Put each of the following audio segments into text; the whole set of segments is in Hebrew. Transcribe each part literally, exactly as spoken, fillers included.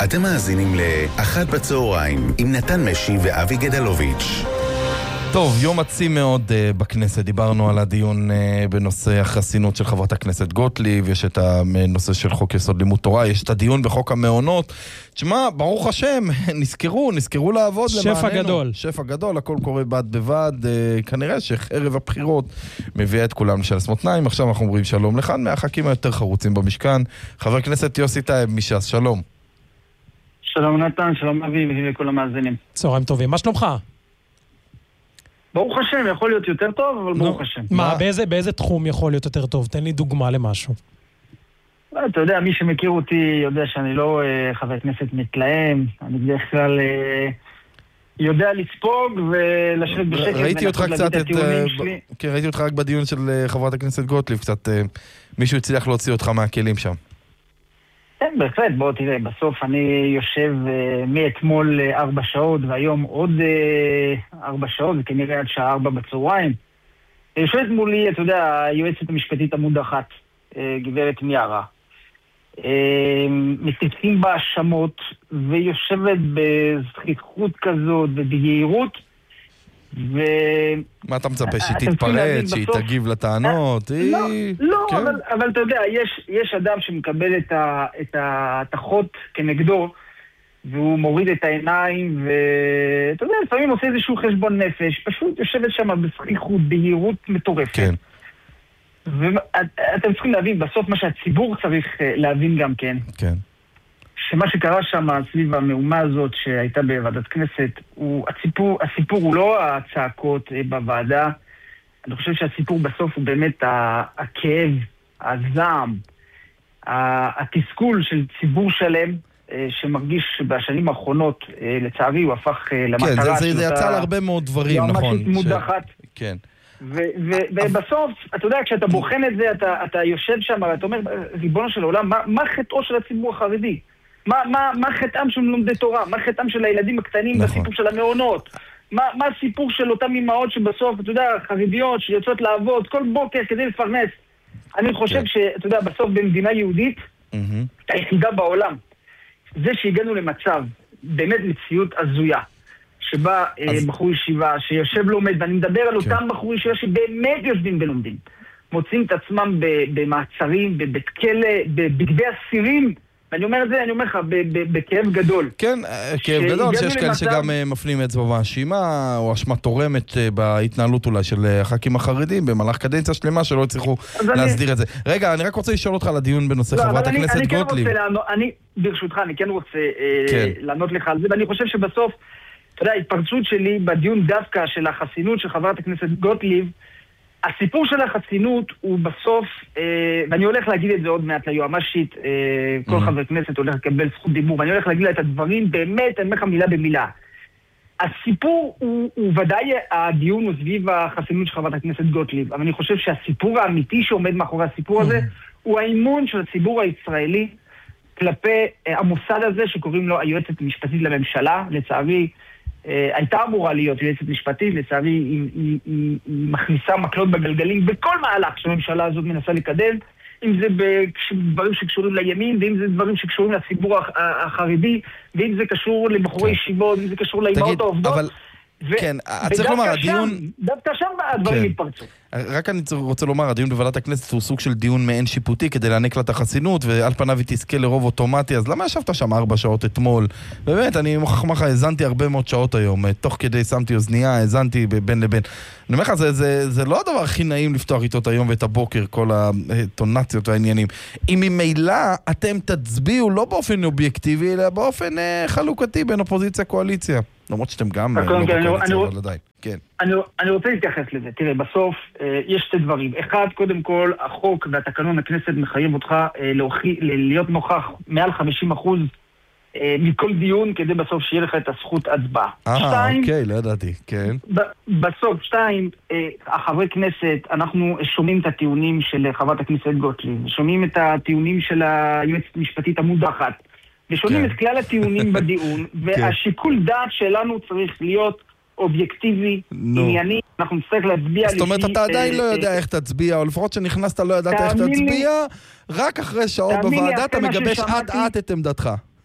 אתם מאזינים לאחת בצהריים עם נתן משי ואבי גדלוביץ'. טוב, יום עצי מאוד uh, בכנסת. דיברנו על הדיון uh, בנושא החסינות של חברת הכנסת גוטליב, יש את הנושא של חוק יסוד לימוד תורה, יש את הדיון בחוק המעונות. תשמע, ברוך השם, נזכרו, נזכרו לעבוד למעננו. שפע גדול. שפע גדול, הכל קורה בד בבד. Uh, כנראה שערב הבחירות מביאה את כולם לשלס מותניים. עכשיו אנחנו אומרים שלום לכאן מהח"כים היותר חרוצים במשכן. חבר הכנסת יוסי טייב מש"ס, שלום. שלום נתן, שלום אבי וכל המאזינים. צהריים טובים, מה שלומך? ברוך השם, יכול להיות יותר טוב, אבל ברוך השם. מה, באיזה, באיזה תחום יכול להיות יותר טוב? תן לי דוגמה למשהו. אתה יודע, מי שמכיר אותי יודע שאני לא uh, חבר כנסת מתלהם, אני בדרך כלל uh, יודע לספוג ולשבת בשקט. ראיתי אותך קצת את... כן, ראיתי אותך רק בדיון של חברת הכנסת גוטליב, קצת מישהו הצליח להוציא אותך מהכלים שם. כן, בהחלט, בוא תראה, בסוף אני יושב uh, מאתמול uh, ארבע שעות, והיום עוד uh, ארבע שעות, וכנראה עד שעה ארבע בצהריים. יושבת מולי, אתה יודע, היועצת המשפטית המודחת, uh, גברת מיארה. Uh, מטיפים בהאשמות, ויושבת בזכיחות כזאת ובגהירות, ו... מה אתה מצפה? שהיא תתפרץ, שהיא תגיב לטענות? לא, לא, אבל אתה יודע, יש אדם שמקבל את ההתחות כנגדו, והוא מוריד את העיניים, ואתה יודע, לפעמים עושה איזשהו חשבון נפש, פשוט יושבת שם בזכיחות, בהירות מטורפת. כן. ואתם צריכים להבין, בסוף מה שהציבור צריך להבין גם כן. כן. שמה שקרה שם סביב המאומה הזאת שהייתה בוועדת כנסת, הוא, הסיפור, הסיפור הוא לא הצעקות בוועדה, אני חושב שהסיפור בסוף הוא באמת הכאב, הזעם, התסכול של ציבור שלם, שמרגיש בשנים האחרונות, לצערי הוא הפך למטרה. כן, זה, זה יצא להרבה מאוד דברים, נכון. מודחת. ש... כן. ובסוף, אתה יודע, כשאתה בוחן את זה, אתה, אתה יושב שם, אתה אומר, ריבונו של העולם, מה, מה חטאו של הציבור החרדי? מה, מה, מה חטאם של לומדי תורה? מה חטאם של הילדים הקטנים נכון. בסיפור של המעונות? מה, מה הסיפור של אותם אמהות שבסוף, אתה יודע, חרדיות שיוצאות לעבוד כל בוקר כדי לפרנס? אני חושב כן. שאתה יודע, בסוף במדינה יהודית, mm-hmm. היחידה בעולם, זה שהגענו למצב, באמת מציאות הזויה, שבה אז... בחור ישיבה שיושב לומד, ואני מדבר על כן. אותם בחור ישיבה שבאמת יושבים ולומדים, מוצאים את עצמם במעצרים, בבית כלא, בבגדי אסירים, ואני אומר את זה, אני אומר לך, בכאב גדול. כן, כאב גדול, שיש כאלה שגם מפנים אצבע מאשימה, או אשמה תורמת בהתנהלות אולי של הח"כים החרדים, במהלך קדנציה שלמה שלא הצליחו להסדיר את זה. רגע, אני רק רוצה לשאול אותך על הדיון בנושא חברת הכנסת גוטליב. אני, ברשותך, אני כן רוצה לענות לך על זה, ואני חושב שבסוף, אתה יודע, ההתפרצות שלי בדיון דווקא של החסינות של חברת הכנסת גוטליב, הסיפור של החסינות הוא בסוף, אה, ואני הולך להגיד את זה עוד מעט ליועמ"שית, אה, כל mm-hmm. חבר כנסת הולך לקבל זכות דיבור, ואני הולך להגיד לה את הדברים באמת, אני אומר לך מילה במילה. הסיפור הוא, הוא ודאי, הדיון הוא סביב החסינות של חברת הכנסת גוטליב, אבל אני חושב שהסיפור האמיתי שעומד מאחורי הסיפור mm-hmm. הזה, הוא האמון של הציבור הישראלי כלפי אה, המוסד הזה שקוראים לו היועצת המשפטית לממשלה, לצערי, הייתה אמורה להיות יועצת משפטית, לצערי היא, היא, היא, היא מכניסה מקלות בגלגלים בכל מהלך שהממשלה הזאת מנסה לקדם, אם זה דברים שקשורים לימין, ואם זה דברים שקשורים לציבור החרדי, ואם זה קשור לבחורי ישיבות, ואם זה קשור לאימהות העובדות. אבל... כן, צריך לומר, הדיון... דווקא שם הדברים מתפרצו. רק אני רוצה לומר, הדיון בוועדת הכנסת הוא סוג של דיון מעין שיפוטי כדי להעניק לה את החסינות, ועל פניו היא תזכה לרוב אוטומטי, אז למה ישבת שם ארבע שעות אתמול? באמת, אני מוכרח לך, האזנתי הרבה מאוד שעות היום, תוך כדי שמתי אוזנייה, האזנתי בין לבין. אני אומר לך, זה, זה, זה לא הדבר הכי נעים לפתוח איתו את היום ואת הבוקר, כל הטונציות והעניינים. אם ממילא אתם תצביעו לא באופן אובייקטיבי, אלא באופן חלוקתי בין אופוזיציה קואליציה. למרות שאתם גם לא בקואליציה, אבל עדיין. כן. אני, אני רוצה להתייחס לזה. תראה, בסוף אה, יש שתי דברים. אחד, קודם כל, החוק והתקנון הכנסת מחייב אותך אה, להוכי, להיות נוכח מעל חמישים אחוז אה, מכל דיון, כדי בסוף שיהיה לך את הזכות הצבעה. אה, אוקיי, לא ידעתי, כן. ב- בסוף, שתיים, אה, החברי כנסת, אנחנו שומעים את הטיעונים של חברת הכנסת גוטליב, שומעים את הטיעונים של היועצת המשפטית המודחת, ושומעים את כלל הטיעונים בדיון, והשיקול דעת שלנו צריך להיות אובייקטיבי, ענייני, אנחנו נצטרך להצביע... זאת אומרת, אתה עדיין לא יודע איך תצביע, או לפחות שנכנסת לא ידעת איך תצביע, רק אחרי שעות בוועדה אתה מגבש עד עד את עמדתך.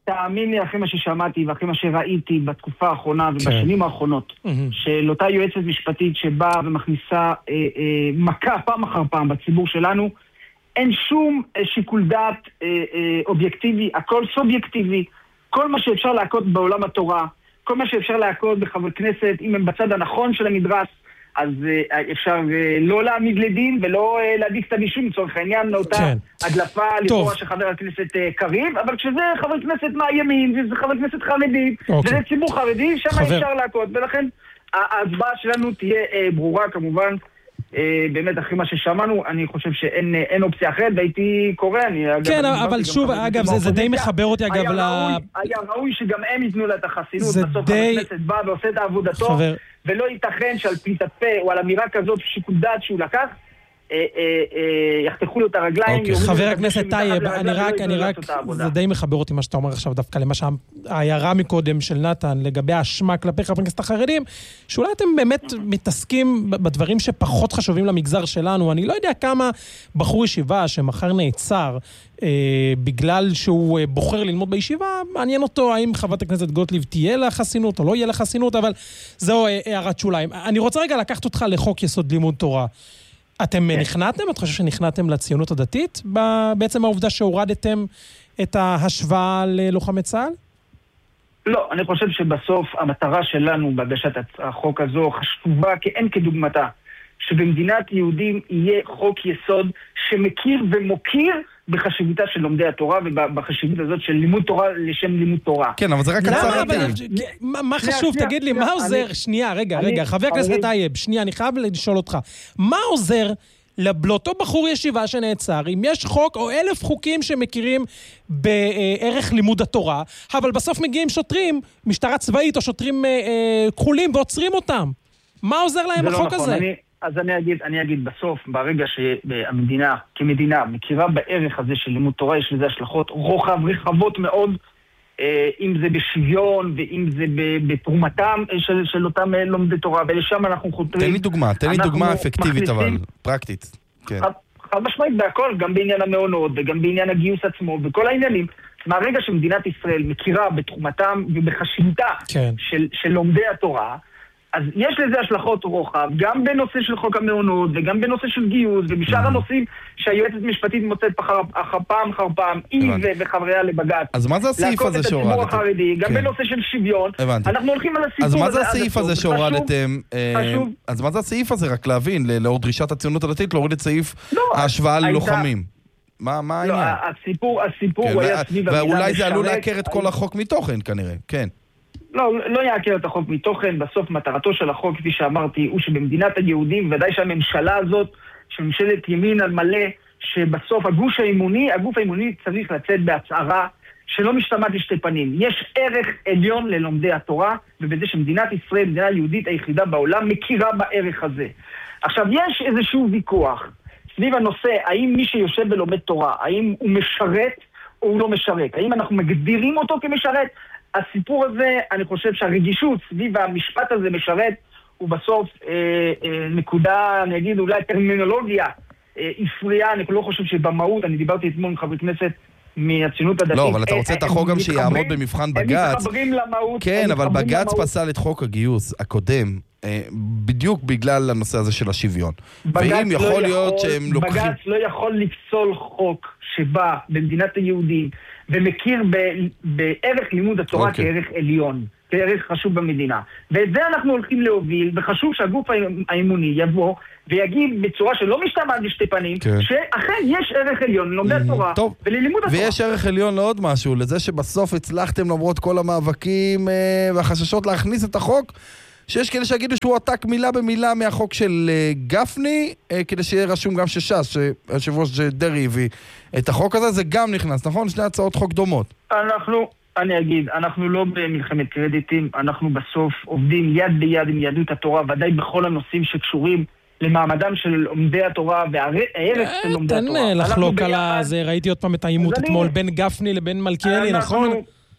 תאמין לי, אחרי מה ששמעתי ואחרי מה שראיתי בתקופה האחרונה ובשנים האחרונות, של אותה יועצת משפטית שבאה ומכניסה מכה פעם אחר פעם בציבור שלנו, אין שום שיקול דעת אובייקטיבי, הכל סובייקטיבי, כל מה שאפשר להכות בעולם התורה, כל מה שאפשר להכות בחבר כנסת, אם הם בצד הנכון של המדרס, אז אפשר לא להעמיד לדין ולא להדיק את הבישום, לצורך העניין לאותה הדלפה לכאורה של חבר הכנסת קריב, אבל כשזה חבר כנסת מהימין, וזה חבר כנסת חרדי, וזה ציבור חרדי, שם אפשר להכות, ולכן ההצבעה שלנו תהיה ברורה כמובן. באמת, אחרי מה ששמענו, אני חושב שאין אופציה אחרת, והייתי קורא, אני... כן, אבל שוב, אגב, זה די מחבר אותי, אגב, ל... היה ראוי שגם הם ייתנו לה את החסינות, בסוף הכנסת בא ועושה את עבודתו, ולא ייתכן שעל פליטת פה, או על אמירה כזאת, שיקול דעת שהוא לקח, יחתכו לו את הרגליים. חבר הכנסת טייב, אני רק, אני רק, זה די מחבר אותי מה שאתה אומר עכשיו דווקא, למה שההערה מקודם של נתן, לגבי האשמה כלפי חברי הכנסת החרדים, שאולי אתם באמת מתעסקים בדברים שפחות חשובים למגזר שלנו. אני לא יודע כמה בחור ישיבה שמחר נעצר, בגלל שהוא בוחר ללמוד בישיבה, מעניין אותו האם חברת הכנסת גוטליב תהיה לה חסינות או לא יהיה לה חסינות, אבל זהו הערת שוליים. אני רוצה רגע לקחת אותך לחוק יסוד לימוד תורה. אתם נכנעתם? את חושב שנכנעתם לציונות הדתית? בעצם העובדה שהורדתם את ההשוואה ללוחמי צה"ל? לא, אני חושב שבסוף המטרה שלנו בהגשת החוק הזו חשובה כאין כדוגמתה, שבמדינת יהודים יהיה חוק יסוד שמכיר ומוקיר בחשיבותה של לומדי התורה ובחשיבות הזאת של לימוד תורה לשם לימוד תורה. כן, אבל זה רק קצר יותר. מה חשוב? תגיד לי, מה עוזר? שנייה, רגע, רגע, חבר הכנסת טייב, שנייה, אני חייב לשאול אותך. מה עוזר לאותו בחור ישיבה שנעצר, אם יש חוק או אלף חוקים שמכירים בערך לימוד התורה, אבל בסוף מגיעים שוטרים, משטרה צבאית או שוטרים כחולים ועוצרים אותם? מה עוזר להם החוק הזה? אז אני אגיד, אני אגיד בסוף, ברגע שהמדינה, כמדינה, מכירה בערך הזה של לימוד תורה, יש לזה השלכות רוחב רחבות מאוד, אם זה בשוויון, ואם זה בתרומתם של, של אותם לומדי תורה, ולשם אנחנו חותרים. תן לי דוגמה, תן לי דוגמה אפקטיבית, אבל פרקטית. כן. חד משמעית בהכל, גם בעניין המעונות, וגם בעניין הגיוס עצמו, וכל העניינים. מהרגע שמדינת ישראל מכירה בתרומתם ובחשיבותה כן. של, של לומדי התורה, אז יש לזה השלכות רוחב, גם בנושא של חוק המעונות, וגם בנושא של גיוס, ובשאר הנושאים שהיועצת משפטית מוצאת פעם אחר פעם, היא וחבריה לבג"ץ. אז מה זה הסעיף הזה שהורדתם? גם בנושא של שוויון, אנחנו הולכים על הסיפור הזה. אז מה זה הסעיף הזה שהורדתם? אז מה זה הסעיף הזה, רק להבין, לאור דרישת הציונות הדתית, להוריד את סעיף ההשוואה ללוחמים? מה העניין? לא, הסיפור, הסיפור הוא היה סביב המילה משרת. ואולי זה עלול להכר את כל החוק מתוכן, כנראה, כן. לא, לא יעקר את החוק מתוכן. בסוף מטרתו של החוק, כפי שאמרתי, הוא שבמדינת היהודים, ודאי שהממשלה הזאת, שממשלת ימין על מלא, שבסוף הגוש האימוני, הגוף האימוני צריך לצאת בהצהרה שלא משתמעת לשתי פנים. יש ערך עליון ללומדי התורה, ובזה שמדינת ישראל, מדינה היהודית היחידה בעולם, מכירה בערך הזה. עכשיו, יש איזשהו ויכוח סביב הנושא, האם מי שיושב ולומד תורה, האם הוא משרת או הוא לא משרת? האם אנחנו מגדירים אותו כמשרת? הסיפור הזה, אני חושב שהרגישות סביב המשפט הזה משרת, הוא בסוף אה, אה, נקודה, אני אגיד, אולי טרמינולוגיה אה, הפריעה, אני לא חושב שבמהות, אני דיברתי אתמול עם חברי כנסת מהציונות הדתית. לא, אבל אתה רוצה את החוק גם שיעמוד במבחן בג"ץ. הם מתחברים למהות. כן, אבל בג"ץ פסל את חוק הגיוס הקודם, בדיוק בגלל הנושא הזה של השוויון. ואם יכול להיות שהם לוקחים... בג"ץ לא יכול לפסול חוק שבא במדינת היהודים, ומכיר בערך לימוד התורה כערך עליון, כערך חשוב במדינה. ואת זה אנחנו הולכים להוביל, וחשוב שהגוף האימוני יבוא ויגיד בצורה שלא משתמעת לשתי פנים, שאכן יש ערך עליון ללומדי התורה וללימוד התורה. ויש ערך עליון לעוד משהו, לזה שבסוף הצלחתם למרות כל המאבקים והחששות להכניס את החוק, שיש כאלה שיגידו שהוא עתק מילה במילה מהחוק של גפני, כדי שיהיה רשום גם שש"ס, שהיושב ראש דרעי הביא את החוק הזה, זה גם נכנס, נכון? שני הצעות חוק דומות. אנחנו, אני אגיד, אנחנו לא במלחמת קרדיטים, אנחנו בסוף עובדים יד ביד עם יהדות התורה, ודאי בכל הנושאים שקשורים למעמדם של לומדי התורה והערך של לומדי התורה. תן לחלוק על זה, ראיתי עוד פעם את העימות אתמול בין גפני לבין מלכיאלי, נכון?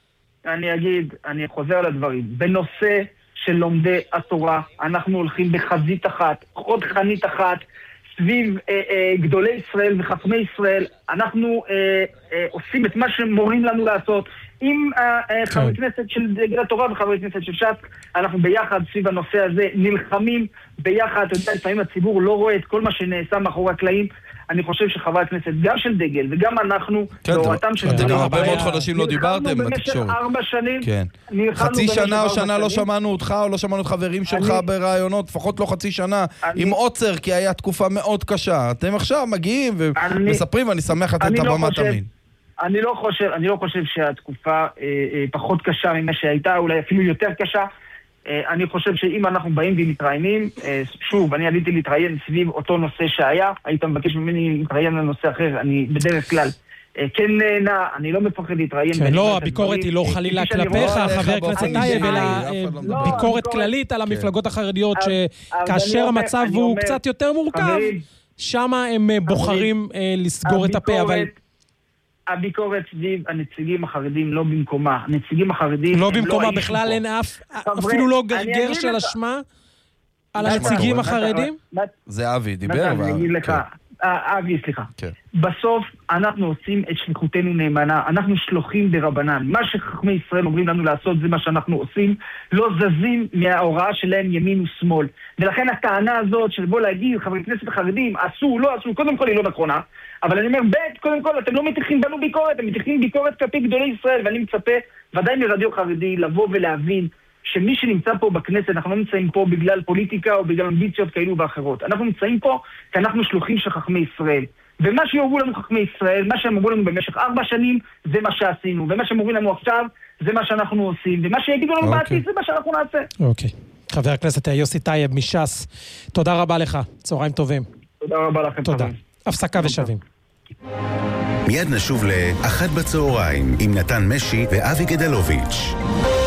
אני אגיד, אני חוזר לדברים, בנושא של לומדי התורה, אנחנו הולכים בחזית אחת, עוד חנית אחת, סביב אה, אה, גדולי ישראל וחכמי ישראל. אנחנו אה, אה, עושים את מה שמורים לנו לעשות. עם אה, אה, חברי כנסת של דגל התורה וחברי כנסת של ש"ס, אנחנו ביחד סביב הנושא הזה נלחמים ביחד. אתה יודע, לפעמים הציבור לא רואה את כל מה שנעשה מאחורי הקלעים. אני חושב שחברי הכנסת, גם של דגל וגם אנחנו, בהוראתם של דגל, גם הרבה מאוד חודשים לא דיברתם בתקשורת. במשך ארבע שנים, חצי שנה או שנה לא שמענו אותך, או לא שמענו את חברים שלך ברעיונות, לפחות לא חצי שנה, עם עוצר, כי היה תקופה מאוד קשה. אתם עכשיו מגיעים ומספרים, ואני שמח לתת את הבמה תמיד. אני לא חושב, אני לא חושב שהתקופה פחות קשה ממה שהייתה, אולי אפילו יותר קשה. אני חושב שאם אנחנו באים ומתראיינים, שוב, אני עליתי להתראיין סביב אותו נושא שהיה, היית מבקש ממני להתראיין לנושא אחר, אני בדרך כלל כן נהנה, אני לא מפחד להתראיין. כן, לא, הביקורת היא לא חלילה כלפיך, חבר הכנסת טייב, אלא ביקורת כללית על המפלגות החרדיות, שכאשר המצב הוא קצת יותר מורכב, שמה הם בוחרים לסגור את הפה, אבל... הביקורת סביב הנציגים החרדים לא במקומה. הנציגים החרדים... לא במקומה בכלל, אין אף, אפילו לא גרגר של אשמה על הנציגים החרדים? זה אבי דיבר. אני אגיד לך, אבי, סליחה. בסוף אנחנו עושים את שליחותנו נאמנה, אנחנו שלוחים ברבנן. מה שחכמי ישראל אומרים לנו לעשות זה מה שאנחנו עושים, לא זזים מההוראה שלהם ימין ושמאל. ולכן הטענה הזאת של בוא להגיד, חברי כנסת החרדים, עשו, לא עשו, קודם כל היא לא נכונה. אבל אני אומר, בית, קודם כל, אתם לא מתיחים בנו ביקורת, אתם מתיחים ביקורת כלפי גדולי ישראל, ואני מצפה, ודאי מרדיו חרדי, לבוא ולהבין שמי שנמצא פה בכנסת, אנחנו לא נמצאים פה בגלל פוליטיקה או בגלל אמביציות כאלו ואחרות. אנחנו נמצאים פה כי אנחנו שלוחים של חכמי ישראל. ומה שיאמרו לנו חכמי ישראל, מה שהם אמרו לנו במשך ארבע שנים, זה מה שעשינו. ומה שהם אומרים לנו עכשיו, זה מה שאנחנו עושים. ומה שיגידו לנו בעתיד, זה מה שאנחנו נעשה. אוקיי. חבר הכנסת יוסי טייב מש"ס, תודה רבה לך. צהריים טובים. תודה רבה לכם. תודה. הפסקה ושבים. מיד נשוב לאחת בצהריים עם נתן משי ואבי גדלוביץ'.